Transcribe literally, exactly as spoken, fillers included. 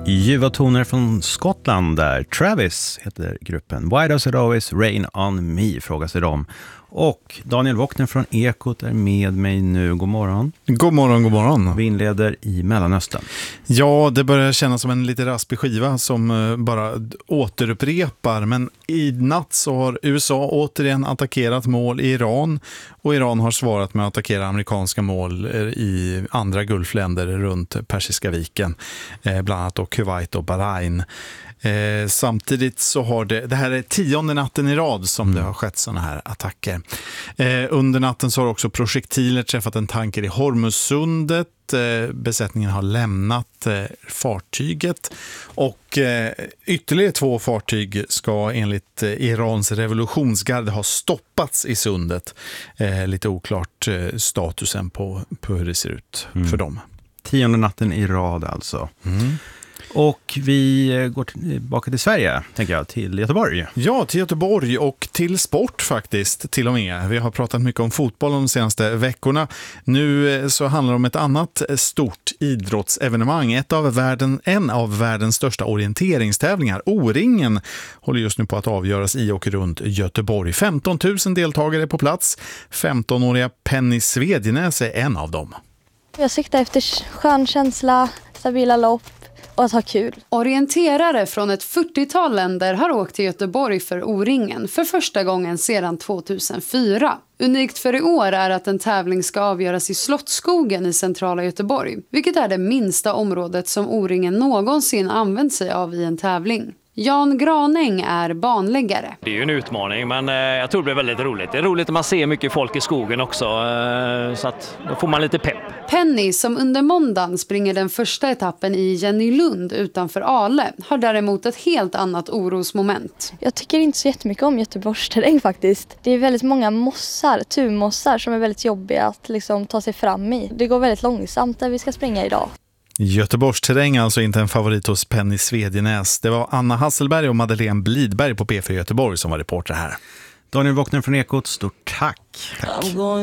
Ljuva toner från Skottland där. Travis heter gruppen. Why does it always rain on me, frågar sig de. Och Daniel Wockner från Ekot är med mig nu. God morgon. God morgon, god morgon. Vi inleder i Mellanöstern. Ja, det börjar kännas som en lite raspig skiva som bara återupprepar. Men i natt så har U S A återigen attackerat mål i Iran. Och Iran har svarat med att attackera amerikanska mål i andra gulfländer runt Persiska viken. Bland annat då Kuwait och Bahrain. Eh, samtidigt så har det, det här är tionde natten i rad som mm. det har skett sådana här attacker. Eh, under natten så har också projektiler träffat en tanker i Hormuzsundet. Eh, besättningen har lämnat eh, fartyget och eh, ytterligare två fartyg ska enligt eh, Irans revolutionsgarde ha stoppats i sundet. Eh, lite oklart eh, statusen på, på hur det ser ut mm. för dem. Tionde natten i rad alltså. Mm. Och vi går tillbaka till Sverige, tänker jag, till Göteborg. Ja, till Göteborg och till sport faktiskt, till och med. Vi har pratat mycket om fotboll de senaste veckorna. Nu så handlar det om ett annat stort idrottsevenemang. Ett av världen, en av världens största orienteringstävlingar. O-ringen håller just nu på att avgöras i och runt Göteborg. femton tusen deltagare på plats. femtonåriga Penny Svedjenäs är en av dem. Jag siktar efter skön känsla, stabila lopp och att ha kul. Orienterare från ett fyrtiotal länder har åkt till Göteborg för O-ringen för första gången sedan tvåtusenfyra. Unikt för i år är att en tävling ska avgöras i Slottsskogen i centrala Göteborg, vilket är det minsta området som O-ringen någonsin använt sig av i en tävling. Jan Granäng är banläggare. Det är ju en utmaning, men jag tror det blir väldigt roligt. Det är roligt att man ser mycket folk i skogen också, så att då får man lite pepp. Penny, som under måndagen springer den första etappen i Jennylund utanför Ale, har däremot ett helt annat orosmoment. Jag tycker inte så jättemycket om Göteborgs terräng faktiskt. Det är väldigt många mossar, turmossar som är väldigt jobbiga att liksom ta sig fram i. Det går väldigt långsamt där vi ska springa idag. Göteborgs terräng alltså inte en favorit hos Penny Svedjenäs. Det var Anna Hasselberg och Madeleine Blidberg på P fyra Göteborg som var reporter här. Daniel Wockner från Ekot, stort tack. tack.